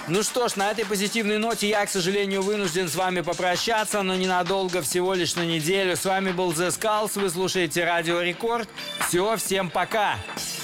Ну что ж, на этой позитивной ноте я, к сожалению, вынужден с вами попрощаться, но ненадолго, всего лишь на неделю. С вами был The Skulls, вы слушаете Радио Рекорд. Все, всем пока!